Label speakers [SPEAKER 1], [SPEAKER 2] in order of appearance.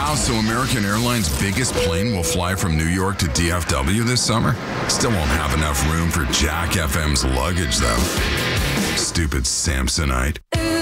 [SPEAKER 1] Wow, so American Airlines' biggest plane will fly from New York to DFW this summer? Still won't have enough room for Jack FM's luggage, though. Stupid Samsonite.